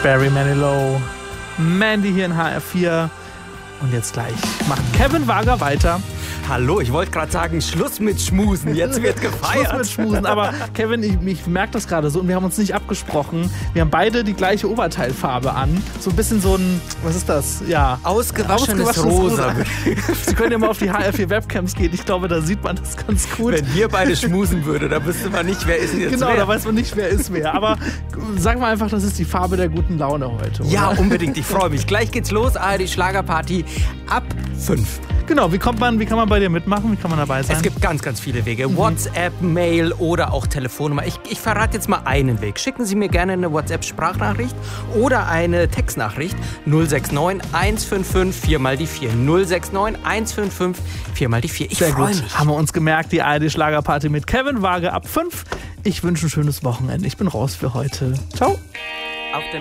Barry Manilow, Mandy hier in HR4. Und jetzt gleich macht Kevin Wager weiter. Hallo, ich wollte gerade sagen, Schluss mit Schmusen, jetzt wird gefeiert. Schluss mit Schmusen, aber Kevin, ich merke das gerade so und wir haben uns nicht abgesprochen. Wir haben beide die gleiche Oberteilfarbe an. So ein bisschen so ein, was ist das? Ja, ausgewaschenes Rosa. Sie können ja mal auf die HR4 Webcams gehen, ich glaube, da sieht man das ganz gut. Wenn ihr beide schmusen würde, da wüsste man nicht, wer ist denn jetzt genau, wer. Da weiß man nicht, wer ist wer. Aber sagen wir einfach, das ist die Farbe der guten Laune heute, oder? Ja, unbedingt, ich freue mich. Gleich geht's los, ARD Schlagerparty ab 5. Genau, wie kann man bei dir mitmachen? Wie kann man dabei sein? Es gibt ganz, ganz viele Wege. WhatsApp, Mail oder auch Telefonnummer. Ich verrate jetzt mal einen Weg. Schicken Sie mir gerne eine WhatsApp-Sprachnachricht oder eine Textnachricht 069 155 4 mal die 4. 069 155 4 mal die 4. Ich freue mich. Haben wir uns gemerkt, die ARD Schlagerparty mit Kevin Wager ab 5. Ich wünsche ein schönes Wochenende. Ich bin raus für heute. Ciao. Auf dem